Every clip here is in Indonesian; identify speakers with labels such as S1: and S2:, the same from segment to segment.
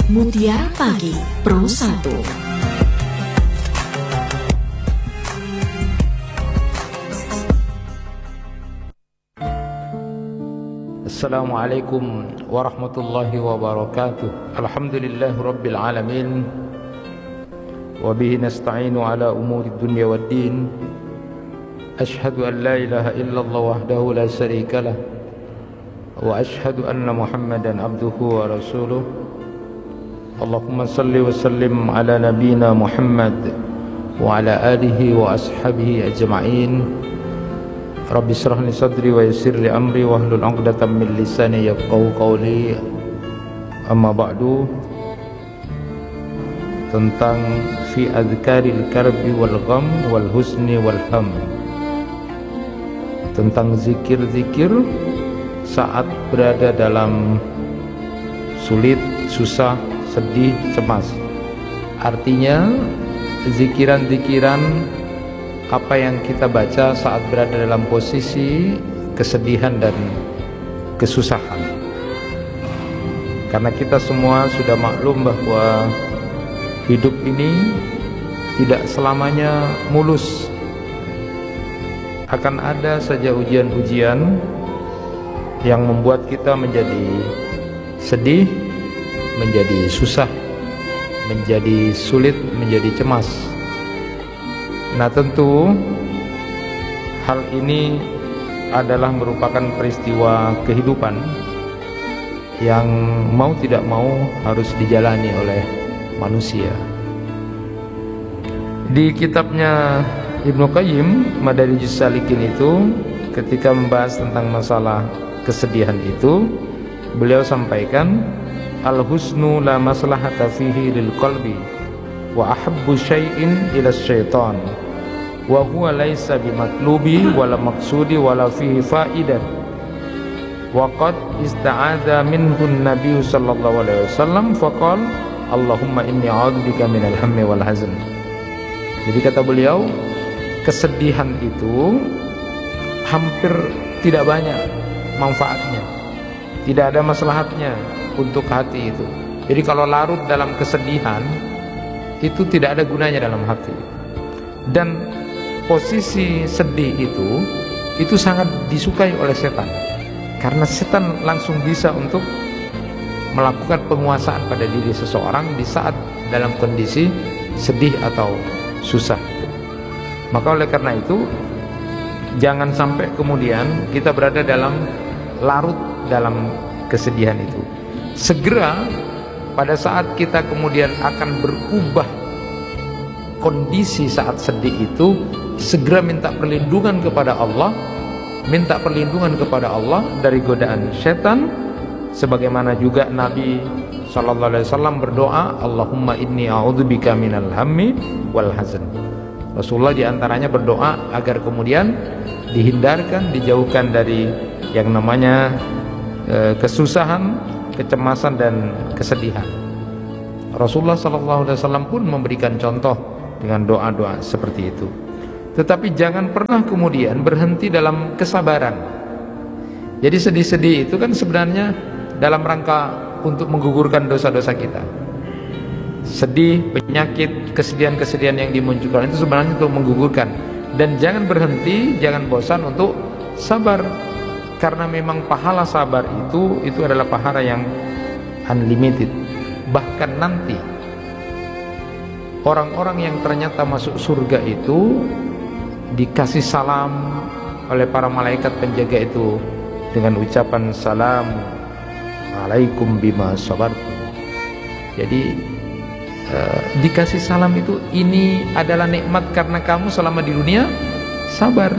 S1: Mutiara Pagi Pro 1.
S2: Assalamualaikum warahmatullahi wabarakatuh. Alhamdulillahi rabbil alamin. Wabihi nasta'inu ala umuri dunya waddin. Ashhadu an la ilaha illallah wahdahu la syarika lah. Wa ashhadu anna Muhammadan abduhu wa rasuluh. Allahumma salli wa sallim ala nabina Muhammad wa ala alihi wa ashabihi ajma'in. Rabbi shrah li sadri wa yassir li amri wahlul 'uqdatam min lisani yafqahu qawli. Amma ba'du. Tentang fi adhkaril karbi wal gham wal husni wal ham. Tentang zikir-zikir saat berada dalam sulit, susah, sedih, cemas. Artinya zikiran-zikiran apa yang kita baca saat berada dalam posisi kesedihan dan kesusahan. Karena kita semua sudah maklum bahwa hidup ini tidak selamanya mulus. Akan ada saja ujian-ujian yang membuat kita menjadi sedih, menjadi susah, menjadi sulit, menjadi cemas. Nah, tentu hal ini adalah merupakan peristiwa kehidupan yang mau tidak mau harus dijalani oleh manusia. Di kitabnya Ibnu Qayyim Madarijus Salikin itu, ketika membahas tentang masalah kesedihan itu, beliau sampaikan, al-husnu la maslahata fihi lil qalbi wa ahabbu syai'in ila syaitan wa huwa laisa bimatlubi wala maqsudi wala fihi faidah wa qad ista'adha minhu an-nabiy sallallahu alaihi wasallam faqala Allahumma inni a'udzubika minal hammi wal hazn. Jadi kata beliau, kesedihan itu hampir tidak banyak manfaatnya, tidak ada maslahatnya untuk hati itu. Jadi kalau larut dalam kesedihan itu tidak ada gunanya dalam hati. Dan posisi sedih itu sangat disukai oleh setan, karena setan langsung bisa untuk melakukan penguasaan pada diri seseorang di saat dalam kondisi sedih atau susah. Maka oleh karena itu, jangan sampai kemudian kita berada dalam larut dalam kesedihan itu. Segera pada saat kita kemudian akan berubah kondisi saat sedih itu, segera minta perlindungan kepada Allah, minta perlindungan kepada Allah dari godaan setan. Sebagaimana juga Nabi sallallahu alaihi wasallam berdoa, Allahumma inni a'udzubika minal hammi wal hazn. Rasulullah diantaranya berdoa agar kemudian dihindarkan, dijauhkan dari yang namanya kesusahan, kecemasan dan kesedihan. Rasulullah sallallahu alaihi wasallam pun memberikan contoh dengan doa-doa seperti itu. Tetapi jangan pernah kemudian berhenti dalam kesabaran. Jadi sedih-sedih itu kan sebenarnya dalam rangka untuk menggugurkan dosa-dosa kita. Sedih, penyakit, kesedihan-kesedihan yang dimunculkan itu sebenarnya untuk menggugurkan. Dan jangan berhenti, jangan bosan untuk sabar. Karena memang pahala sabar itu adalah pahala yang unlimited. Bahkan nanti orang-orang yang ternyata masuk surga itu dikasih salam oleh para malaikat penjaga itu dengan ucapan salam alaikum bima sabartum. Jadi dikasih salam itu, ini adalah nikmat karena kamu selama di dunia sabar.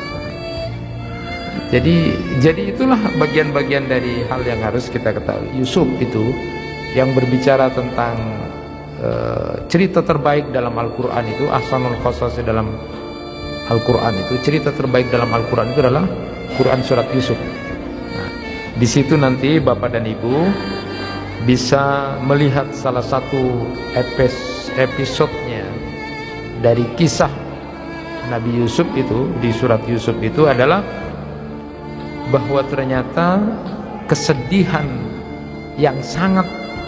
S2: Jadi itulah bagian-bagian dari hal yang harus kita ketahui. Yusuf itu yang berbicara tentang cerita terbaik dalam Al-Quran itu, ahsanul qasas dalam Al-Quran itu, cerita terbaik dalam Al-Quran itu adalah Quran surat Yusuf. Di situ nanti Bapak dan Ibu bisa melihat salah satu episodenya dari kisah Nabi Yusuf itu. Di surat Yusuf itu adalah bahwa ternyata kesedihan yang sangat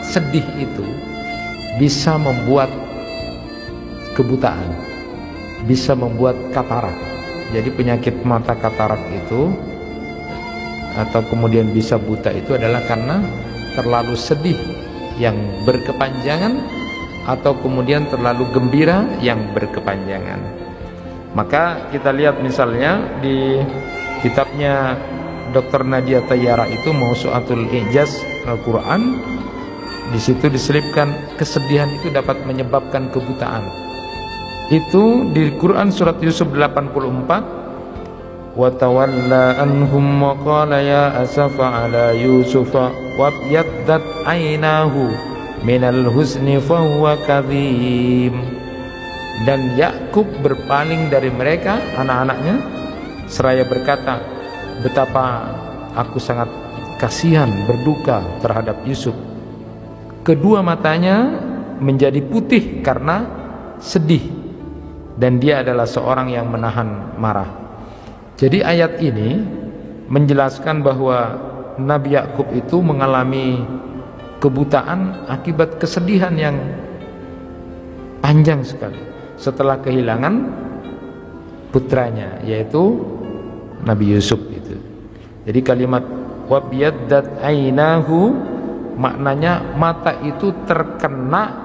S2: sedih itu bisa membuat kebutaan, bisa membuat katarak. Jadi penyakit mata katarak itu atau kemudian bisa buta itu adalah karena terlalu sedih yang berkepanjangan atau kemudian terlalu gembira yang berkepanjangan. Maka kita lihat misalnya di kitabnya Dr. Nadia Tayyara itu Mausu'atul Ijaz Al-Quran, di situ diselipkan kesedihan itu dapat menyebabkan kebutaan. Itu di Quran surat Yusuf 84, wa tawalla anhum wa qala ya asafa ala yusufa wa yaddat ainahu minal husni fa huwa kadhim. Dan Yakub berpaling dari mereka, anak-anaknya, seraya berkata, betapa aku sangat kasihan, berduka terhadap Yusuf. Kedua matanya menjadi putih karena sedih, dan dia adalah seorang yang menahan marah. Jadi ayat ini menjelaskan bahwa Nabi Yakub itu mengalami kebutaan akibat kesedihan yang panjang sekali setelah kehilangan putranya, yaitu Nabi Yusuf itu. Jadi kalimat wabiyaddat ainahu maknanya mata itu terkena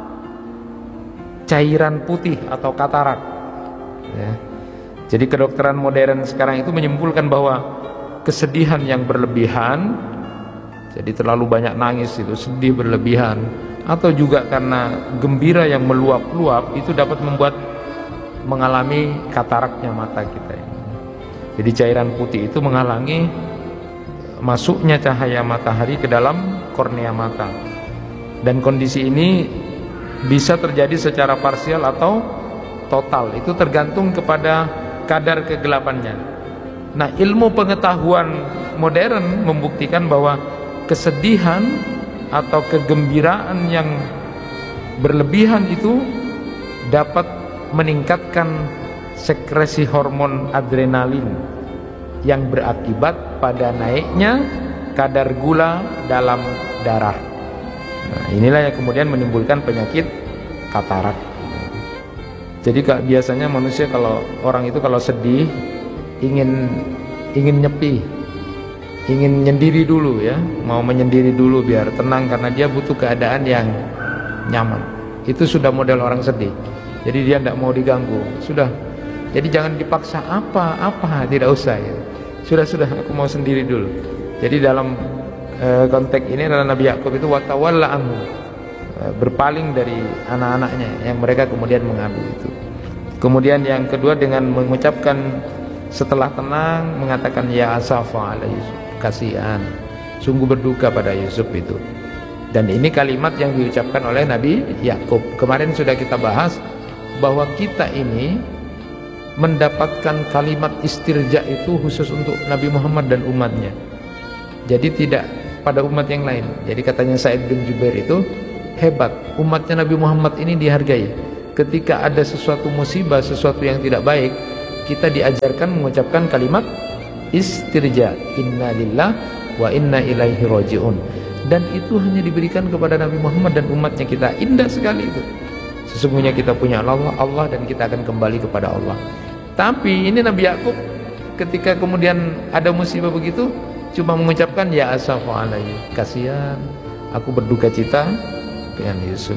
S2: cairan putih atau katarak ya. Jadi kedokteran modern sekarang itu menyimpulkan bahwa kesedihan yang berlebihan, jadi terlalu banyak nangis itu sedih berlebihan, atau juga karena gembira yang meluap-luap itu dapat membuat mengalami kataraknya mata kita ini. Jadi cairan putih itu menghalangi masuknya cahaya matahari ke dalam kornea mata, dan kondisi ini bisa terjadi secara parsial atau total, itu tergantung kepada kadar kegelapannya. Nah, ilmu pengetahuan modern membuktikan bahwa kesedihan atau kegembiraan yang berlebihan itu dapat meningkatkan sekresi hormon adrenalin yang berakibat pada naiknya kadar gula dalam darah. Nah, inilah yang kemudian menimbulkan penyakit katarak. Jadi biasanya manusia kalau orang itu kalau sedih ingin nyepi, ingin nyendiri dulu ya, mau menyendiri dulu biar tenang karena dia butuh keadaan yang nyaman. Itu sudah model orang sedih. Jadi dia tidak mau diganggu. Sudah. Jadi jangan dipaksa apa, tidak usah ya. Sudah aku mau sendiri dulu. Jadi dalam konteks ini adalah Nabi Yakub itu watawalla anhu, berpaling dari anak-anaknya yang mereka kemudian mengadu itu. Kemudian yang kedua dengan mengucapkan setelah tenang mengatakan ya asafa ala Yusuf, kasihan, sungguh berduka pada Yusuf itu. Dan ini kalimat yang diucapkan oleh Nabi Yakub. Kemarin sudah kita bahas bahwa kita ini mendapatkan kalimat istirja itu khusus untuk Nabi Muhammad dan umatnya. Jadi tidak pada umat yang lain. Jadi katanya Sa'id bin Jubair itu hebat, umatnya Nabi Muhammad ini dihargai. Ketika ada sesuatu musibah, sesuatu yang tidak baik, kita diajarkan mengucapkan kalimat istirja, inna lillah wa inna ilaihi raji'un. Dan itu hanya diberikan kepada Nabi Muhammad dan umatnya kita. Indah sekali itu. Sesungguhnya kita punya Allah dan kita akan kembali kepada Allah. Tapi ini Nabi Yakub ketika kemudian ada musibah begitu cuma mengucapkan ya asafu alaihi, kasihan, aku berduka cita dengan Yusuf.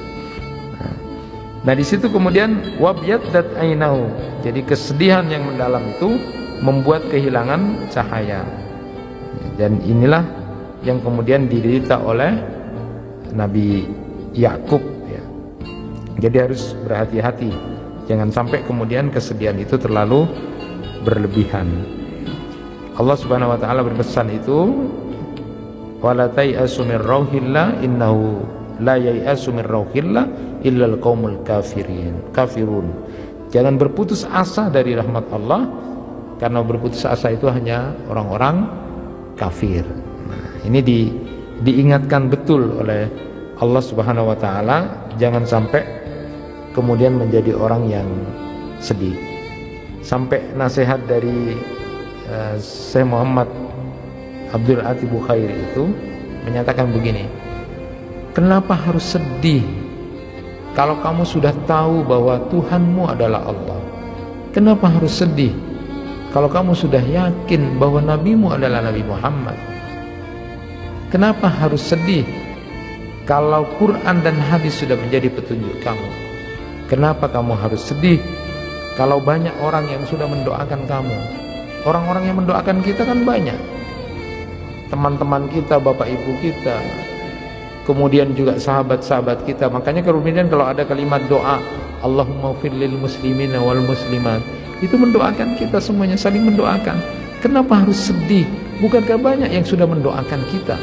S2: Nah di situ kemudian wabyaddat ainahu, jadi kesedihan yang mendalam itu membuat kehilangan cahaya. Dan inilah yang kemudian diderita oleh Nabi Yakub ya. Jadi harus berhati-hati, jangan sampai kemudian kesedihan itu terlalu berlebihan. Allah Subhanahu wa taala berpesan itu wala tai'asu mir rauhillah innahu la yai'asu mir rauhillah illal qaumul kafirun. Jangan berputus asa dari rahmat Allah, karena berputus asa itu hanya orang-orang kafir. Nah, ini diingatkan betul oleh Allah Subhanahu wa taala, jangan sampai kemudian menjadi orang yang sedih. Sampai nasihat dari Syekh Muhammad Abdul Ati Bukhairi itu menyatakan begini, Kenapa harus sedih kalau kamu sudah tahu bahwa Tuhanmu adalah Allah? Kenapa harus sedih kalau kamu sudah yakin bahwa nabimu adalah Nabi Muhammad? Kenapa harus sedih kalau Quran dan hadis sudah menjadi petunjuk kamu? Kenapa kamu harus sedih kalau banyak orang yang sudah mendoakan kamu? Orang-orang yang mendoakan kita kan banyak, teman-teman kita, bapak ibu kita, kemudian juga sahabat-sahabat kita. Makanya kemudian kalau ada kalimat doa Allahumma ighfir lil muslimina wal muslimat, itu mendoakan kita semuanya, saling mendoakan. Kenapa harus sedih? Bukankah banyak yang sudah mendoakan kita?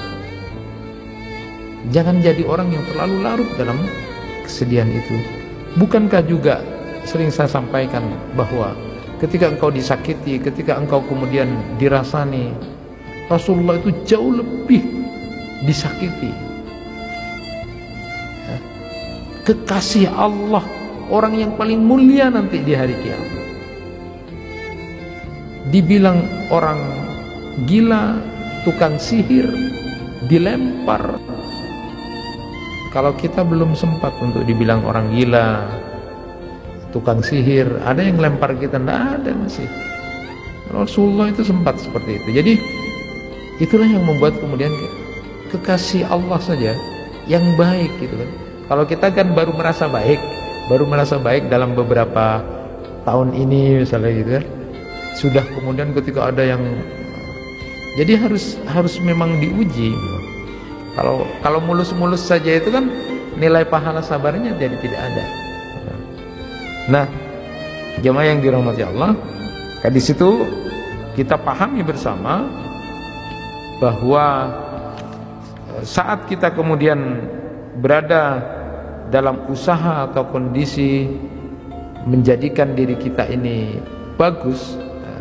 S2: Jangan jadi orang yang terlalu larut dalam kesedihan itu. Bukankah juga sering saya sampaikan bahwa ketika engkau disakiti, ketika engkau kemudian dirasani, Rasulullah itu jauh lebih disakiti. Kekasih Allah, orang yang paling mulia nanti di hari kiamat, dibilang orang gila, tukang sihir, dilempar. Kalau kita belum sempat untuk dibilang orang gila, tukang sihir, ada yang lempar kita? Tidak ada masih. Rasulullah itu sempat seperti itu. Jadi itulah yang membuat kemudian kekasih Allah saja yang baik gitu kan. Kalau kita kan baru merasa baik dalam beberapa tahun ini misalnya gitu kan. Sudah kemudian ketika ada yang, jadi harus memang diuji. Kalau mulus-mulus saja itu kan nilai pahala sabarnya jadi tidak ada. Nah, jemaah yang dirahmati Allah, di situ kita pahami bersama bahwa saat kita kemudian berada dalam usaha atau kondisi menjadikan diri kita ini bagus,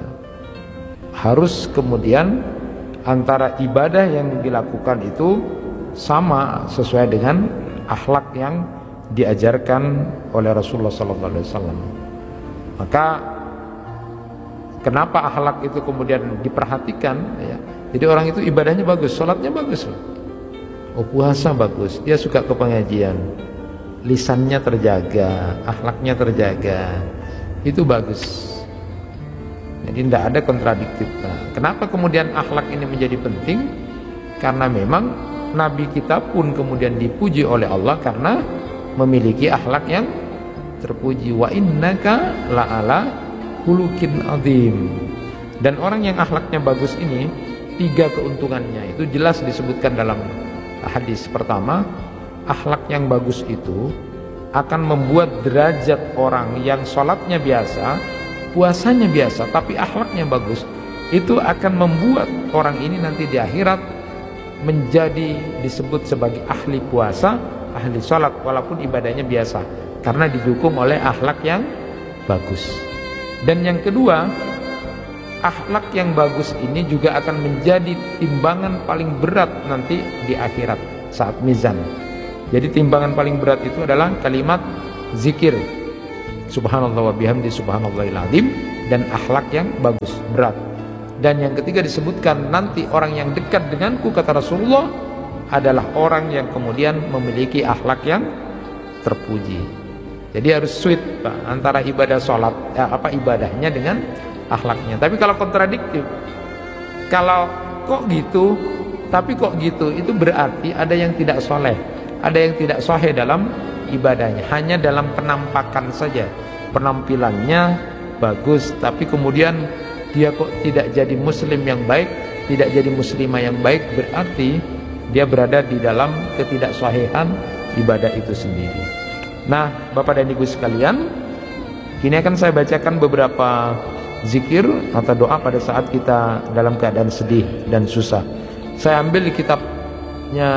S2: harus kemudian antara ibadah yang dilakukan itu sama sesuai dengan akhlak yang diajarkan oleh Rasulullah SAW. Maka kenapa akhlak itu kemudian diperhatikan ya? Jadi orang itu ibadahnya bagus, sholatnya bagus, puasa bagus, dia suka ke pengajian, lisannya terjaga, akhlaknya terjaga, itu bagus. Jadi tidak ada kontradiktif. Nah, kenapa kemudian akhlak ini menjadi penting? Karena memang Nabi kita pun kemudian dipuji oleh Allah karena memiliki akhlak yang terpuji. Wa innaka la'ala khuluqin azim. Dan orang yang akhlaknya bagus ini, 3 keuntungannya itu jelas disebutkan dalam hadis. Pertama, akhlak yang bagus itu akan membuat derajat orang yang sholatnya biasa, puasanya biasa, tapi akhlaknya bagus, itu akan membuat orang ini nanti di akhirat menjadi disebut sebagai ahli puasa, ahli sholat, walaupun ibadahnya biasa, karena didukung oleh akhlak yang bagus. Dan yang kedua, akhlak yang bagus ini juga akan menjadi timbangan paling berat nanti di akhirat saat mizan. Jadi timbangan paling berat itu adalah kalimat zikir, subhanallah wa bihamdi subhanallahil azim, dan akhlak yang bagus, berat. Dan yang ketiga disebutkan nanti orang yang dekat denganku, kata Rasulullah, adalah orang yang kemudian memiliki akhlak yang terpuji. Jadi harus sweet Pak, antara ibadah sholat, ibadahnya dengan akhlaknya. Tapi kalau kontradiktif, kalau kok gitu, tapi kok gitu, itu berarti ada yang tidak soleh, ada yang tidak sohe dalam ibadahnya, hanya dalam penampakan saja, penampilannya bagus, tapi kemudian dia kok tidak jadi muslim yang baik, tidak jadi muslimah yang baik, berarti dia berada di dalam ketidaksahihan ibadah itu sendiri. Nah, Bapak dan Ibu sekalian, kini akan saya bacakan beberapa zikir atau doa pada saat kita dalam keadaan sedih dan susah. Saya ambil di kitabnya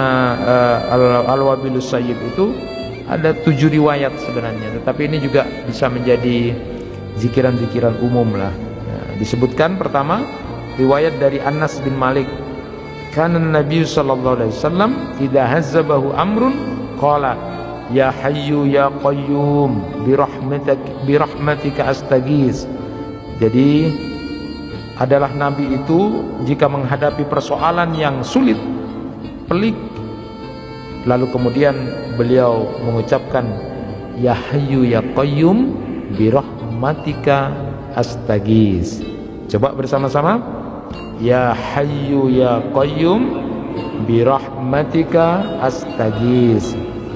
S2: Al-Wabilus Sayyib, itu ada 7 riwayat sebenarnya, tetapi ini juga bisa menjadi zikiran-zikiran umum lah. Disebutkan pertama riwayat dari Anas bin Malik, kana Nabi sallallahu alaihi wasallam idza hazzabahu amrun qala ya hayyu ya qayyum bi rahmatika astaghis. Jadi adalah Nabi itu jika menghadapi persoalan yang sulit, pelik, Lalu kemudian beliau mengucapkan, Ya Hayyu Ya Qayyum birahmatika astaghis. Coba bersama-sama, Ya Hayyu Ya Qayyum birahmatika astaghis.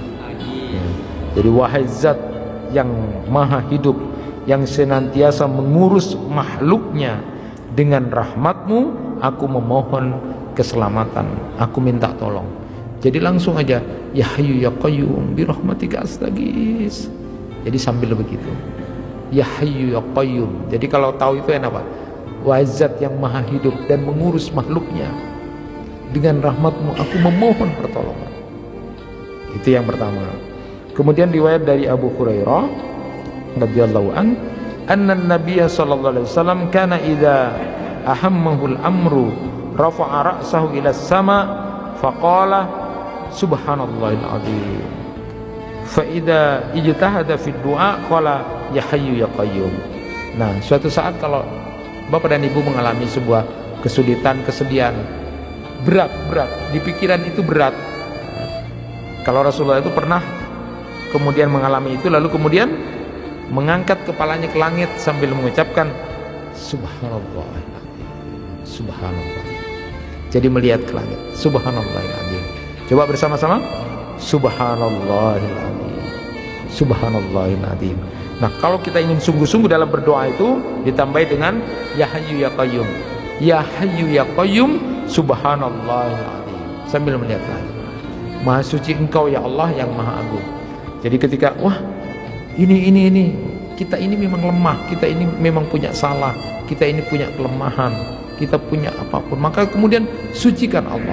S2: Jadi wahai zat yang maha hidup, yang senantiasa mengurus makhluknya, dengan rahmatmu aku memohon keselamatan, aku minta tolong. Jadi langsung aja, Ya Hayyu Ya Qayyum birahmatika astaghis. Jadi sambil begitu, Ya Hayyu Ya Qayyum. Jadi kalau tahu itu apa? Wahai zat yang maha hidup dan mengurus makhluknya, dengan rahmatmu aku memohon pertolongan. Itu yang pertama. Kemudian riwayat dari Abu Hurairah radhiyallahu an, anna Nabiy sallallahu alaihi wasallam kana idza ahammahu al-amru rafa'a ra'sahu ila as-sama' faqala subhanallahil azim. Fa idza ijtahada fi du'a qala ya hayyu ya qayyum. Nah, suatu saat kalau Bapak dan Ibu mengalami sebuah kesulitan, kesedihan, berat, di pikiran itu berat. Kalau Rasulullah itu pernah kemudian mengalami itu, lalu kemudian mengangkat kepalanya ke langit sambil mengucapkan subhanallah, subhanallah. Jadi melihat ke langit, subhanallahiladzim. Coba bersama-sama, subhanallahiladzim, subhanallahiladzim. Nah, kalau kita ingin sungguh-sungguh dalam berdoa itu ditambah dengan ya hayyu ya qayyum, ya hayyu ya qayyum subhanallahiladzim, sambil melihat ke langit. Maha suci Engkau ya Allah yang maha agung. Jadi ketika wah ini kita ini memang lemah, kita ini memang punya salah, kita ini punya kelemahan, kita punya apapun, maka kemudian sucikan Allah.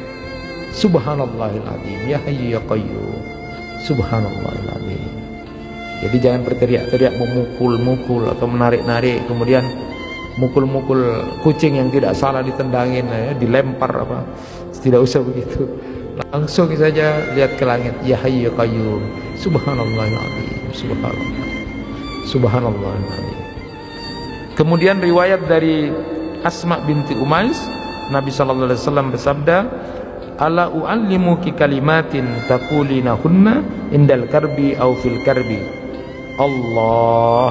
S2: Subhanallahiladzim, ya hayyu ya qayyum, subhanallahiladzim. Jadi jangan berteriak-teriak, memukul-mukul atau menarik-narik, kemudian mukul-mukul kucing yang tidak salah ditendangin, dilempar apa. Tidak usah begitu. Langsung saja lihat ke langit, ya hayyu ya qayyum, subhanallahiladzim, subhanallah, subhanallahiladzim. Kemudian riwayat dari Asma binti Umais, Nabi sallallahu alaihi wasallam bersabda, ala uallimuki kalimatin taqulinahunna indal karbi au fil karbi, Allah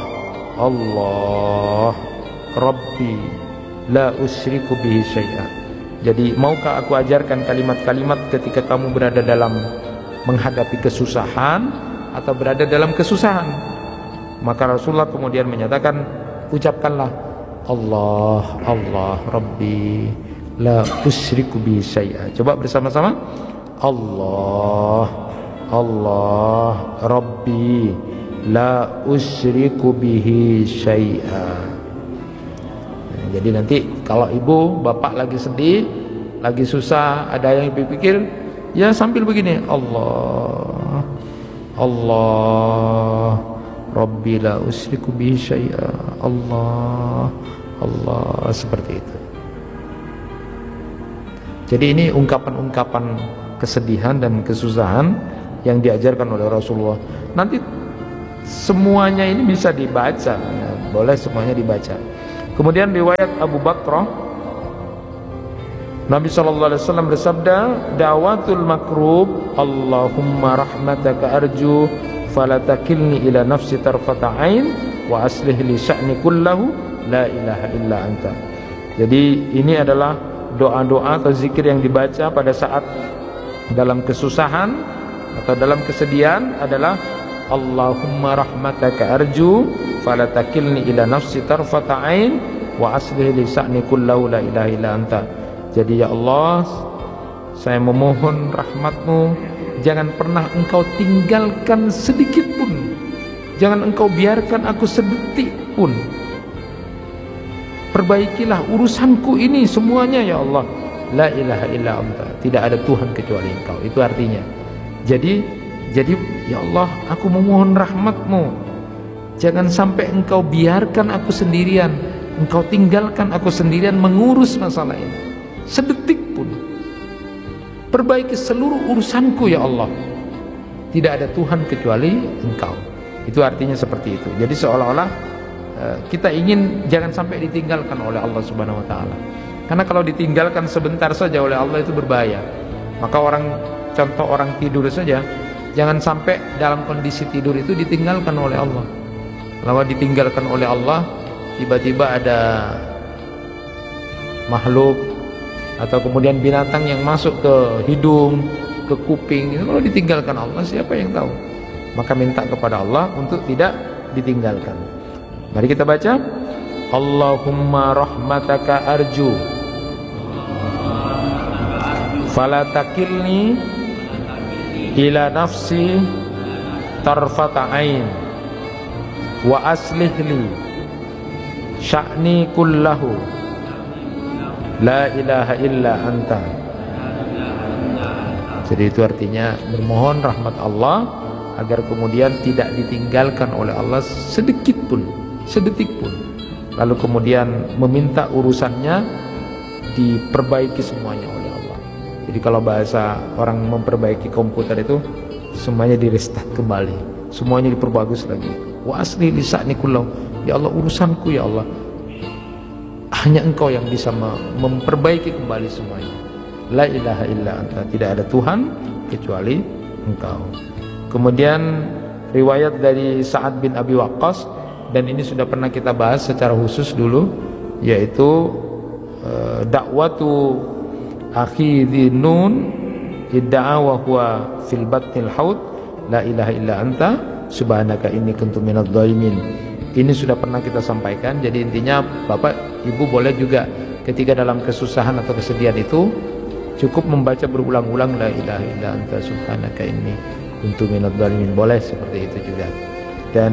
S2: Allah Rabbi la usyriku bihi syai'an. Jadi maukah aku ajarkan kalimat-kalimat ketika kamu berada dalam menghadapi kesusahan atau berada dalam kesusahan? Maka Rasulullah kemudian menyatakan, ucapkanlah Allah Allah Rabbi la usyriku bihi syai'a. Coba bersama-sama, Allah Allah Rabbi la usyriku bihi syai'a. Jadi nanti kalau ibu, bapak lagi sedih, lagi susah, ada yang pikir, ya sambil begini, Allah Allah Rabbi la usyriku bihi syai'a, Allah Allah, seperti itu. Jadi ini ungkapan-ungkapan kesedihan dan kesusahan yang diajarkan oleh Rasulullah. Nanti semuanya ini bisa dibaca, ya, boleh semuanya dibaca. Kemudian riwayat Abu Bakrah, Nabi SAW bersabda, da'watul makrub Allahumma rahmataka arju falatakilni ila nafsi tarfata ain wa aslih li sya'ni kullahu la ilaha illa anta. Jadi ini adalah doa-doa atau zikir yang dibaca pada saat dalam kesusahan atau dalam kesedihan adalah Allahumma rahmataka arju falatakilni ila nafsi tarfata ain wa aslih li sya'ni kullahu la ilaha illa anta. Jadi ya Allah, saya memohon rahmatmu, jangan pernah engkau tinggalkan sedikit pun, jangan engkau biarkan aku sedetik pun. Perbaikilah urusanku ini semuanya ya Allah. La ilaha illa anta, tidak ada Tuhan kecuali engkau. Itu artinya. Jadi ya Allah, aku memohon rahmatmu, jangan sampai engkau biarkan aku sendirian, engkau tinggalkan aku sendirian mengurus masalah ini sedetik pun. Perbaiki seluruh urusanku ya Allah, tidak ada Tuhan kecuali engkau. Itu artinya seperti itu. Jadi seolah-olah kita ingin jangan sampai ditinggalkan oleh Allah Subhanahu wa taala. Karena kalau ditinggalkan sebentar saja oleh Allah itu berbahaya. Maka orang contoh orang tidur saja, jangan sampai dalam kondisi tidur itu ditinggalkan oleh Allah. Kalau ditinggalkan oleh Allah, tiba-tiba ada makhluk atau kemudian binatang yang masuk ke hidung, ke kuping, itu kalau ditinggalkan Allah, siapa yang tahu? Maka minta kepada Allah untuk tidak ditinggalkan. Mari kita baca. Allahumma rahmataka arju fala takilni ila nafsi tarfata ain wa aslih li sya'ni kullahu la ilaha illa anta. Jadi itu artinya bermohon rahmat Allah agar kemudian tidak ditinggalkan oleh Allah sedikit pun, sedetik pun. Lalu kemudian meminta urusannya diperbaiki semuanya oleh Allah. Jadi kalau bahasa orang memperbaiki komputer itu, semuanya di restart kembali, semuanya diperbagus lagi. Wa asli lisa'ni kullahu, ya Allah urusanku ya Allah, hanya Engkau yang bisa memperbaiki kembali semuanya. La ilaha illa anta, tidak ada Tuhan kecuali Engkau. Kemudian riwayat dari Sa'ad bin Abi Waqqas, dan ini sudah pernah kita bahas secara khusus dulu, yaitu dakwatu akhi Dhinun idda'a wa huwa fil batnil haud la ilaha illa anta subhanaka inni kuntu minadh dhalimin. Ini sudah pernah kita sampaikan. Jadi intinya Bapak Ibu boleh juga ketika dalam kesusahan atau kesedihan itu cukup membaca berulang-ulang la ilaha illa anta subhanaka inni kuntu minadh dhalimin, boleh seperti itu juga. Dan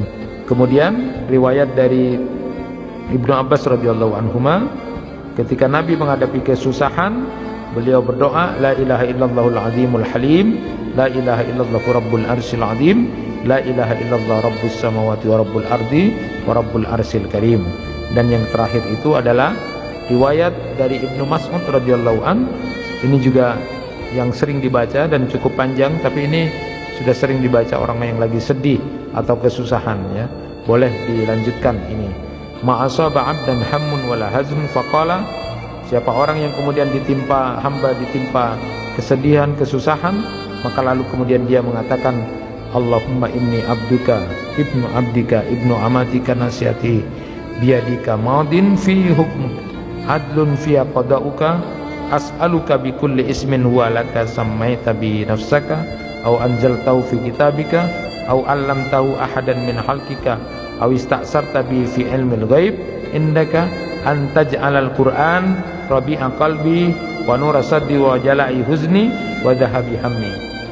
S2: kemudian riwayat dari Ibnu Abbas radhiyallahu anhuma, ketika Nabi menghadapi kesusahan, beliau berdoa la ilaha illallahul azimul halim, la ilaha illallahu rabbul arsyil azim, la ilaha illallah rabbus samawati wa rabbul ardi wa rabbul arsyil karim. Dan yang terakhir itu adalah riwayat dari Ibnu Mas'ud radhiyallahu an. Ini juga yang sering dibaca dan cukup panjang, tapi ini sudah sering dibaca orang yang lagi sedih atau kesusahan, ya. Boleh dilanjutkan ini. Ma'asaba 'abdan hammun wala hazm faqala, siapa orang yang kemudian ditimpa hamba ditimpa kesedihan, kesusahan, maka lalu kemudian dia mengatakan Allahumma inni abduka ibnu abdika ibnu amatika nasihati biyadika madin fi hukmu adlun fi qada'uka as'aluka bi kulli ismin huwa laka sammaita bi nafsaka aw anzaltahu fi kitabika aw 'allamtahu ahadan min khalqika aw ista'sarta bi fi ilmil ghaib indaka an taj'alal qur'an rabi'a qalbi wa nura saddi wa jala'i huzni wa dhahabi hammi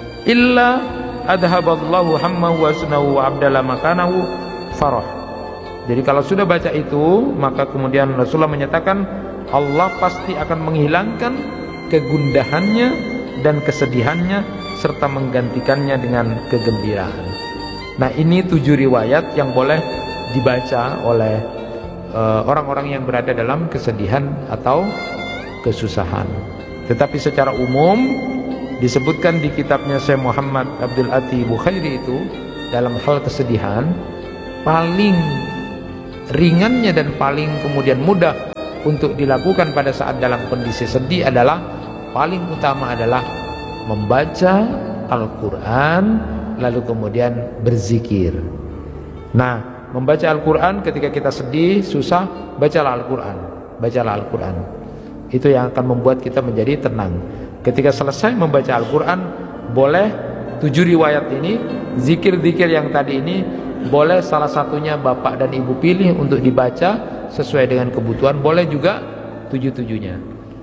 S2: illa adhaballahu hammahu wa sunahu wa abdala makanahu farah. Jadi kalau sudah baca itu, maka kemudian Rasulullah menyatakan Allah pasti akan menghilangkan kegundahannya dan kesedihannya serta menggantikannya dengan kegembiraan. Nah, ini 7 riwayat yang boleh dibaca oleh orang-orang yang berada dalam kesedihan atau kesusahan. Tetapi secara umum disebutkan di kitabnya Syekh Muhammad Abdul Ati Bukhairi itu, dalam hal kesedihan paling ringannya dan paling kemudian mudah untuk dilakukan pada saat dalam kondisi sedih adalah, paling utama adalah membaca Al-Quran lalu kemudian berzikir. Nah, membaca Al-Quran ketika kita sedih, susah, bacalah Al-Quran, bacalah Al-Quran. Itu yang akan membuat kita menjadi tenang. Ketika selesai membaca Al-Quran, boleh 7 riwayat ini, zikir-zikir yang tadi ini, boleh salah satunya Bapak dan Ibu pilih untuk dibaca sesuai dengan kebutuhan. Boleh juga 7-7-nya.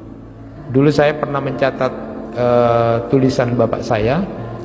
S2: Dulu saya pernah mencatat tulisan Bapak saya,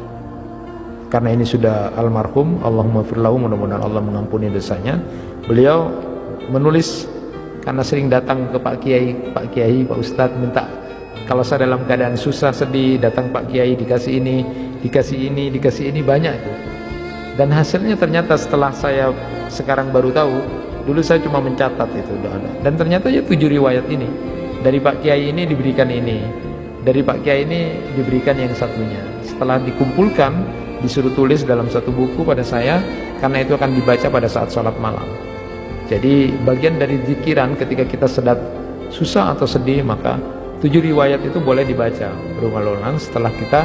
S2: karena ini sudah almarhum, Allahumma firlahu, mudah-mudahan Allah mengampuni dosanya. Beliau menulis, karena sering datang ke Pak Kiai, Pak Ustadz minta, kalau saya dalam keadaan susah, sedih, datang Pak Kiai dikasih ini, dikasih ini, banyak itu. Dan hasilnya ternyata setelah saya sekarang baru tahu, dulu saya cuma mencatat itu. Dan ternyata ya 7 riwayat ini, dari Pak Kiai ini diberikan ini, dari Pak Kiai ini diberikan yang satunya. Setelah dikumpulkan, disuruh tulis dalam satu buku pada saya, karena itu akan dibaca pada saat sholat malam. Jadi bagian dari zikiran ketika kita sedang susah atau sedih, maka 7 riwayat itu boleh dibaca berulang-ulang setelah kita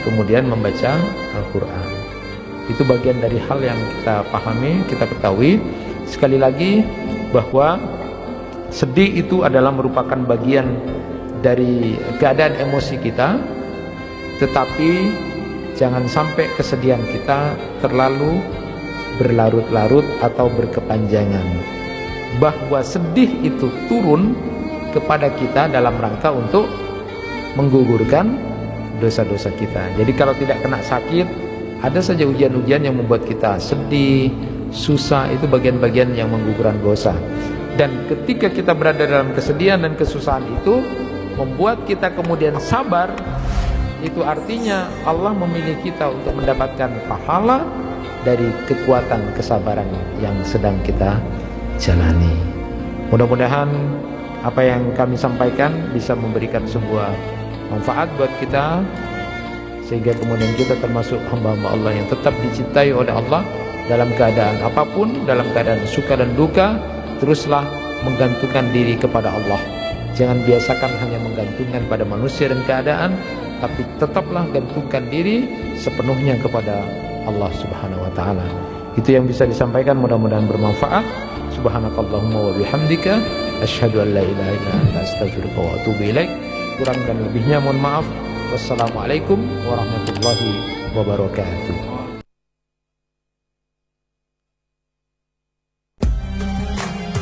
S2: kemudian membaca Al-Quran. Itu bagian dari hal yang kita pahami, kita ketahui. Sekali lagi bahwa sedih itu adalah merupakan bagian dari keadaan emosi kita, tetapi jangan sampai kesedihan kita terlalu berlarut-larut atau berkepanjangan. Bahwa sedih itu turun kepada kita dalam rangka untuk menggugurkan dosa-dosa kita. Jadi kalau tidak kena sakit, ada saja ujian-ujian yang membuat kita sedih, susah, itu bagian-bagian yang menggugurkan dosa. Dan ketika kita berada dalam kesedihan dan kesusahan itu membuat kita kemudian sabar, itu artinya Allah memilih kita untuk mendapatkan pahala dari kekuatan kesabaran yang sedang kita jalani. Mudah-mudahan apa yang kami sampaikan bisa memberikan sebuah manfaat buat kita, sehingga kemudian kita termasuk hamba-hamba Allah yang tetap dicintai oleh Allah dalam keadaan apapun, dalam keadaan suka dan duka. Teruslah menggantungkan diri kepada Allah. Jangan biasakan hanya menggantungkan pada manusia dan keadaan, tapi tetaplah gantungkan diri sepenuhnya kepada Allah Subhanahu wa taala. Itu yang bisa disampaikan, mudah-mudahan bermanfaat. Subhanakallahumma wa bihamdika asyhadu an la ilaha illa anta astaghfiruka wa atubu ilaik. Kurang dan lebihnya mohon maaf. Wassalamualaikum warahmatullahi wabarakatuh.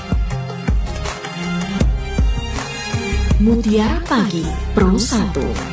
S1: Mutiara Pagi Pro 1.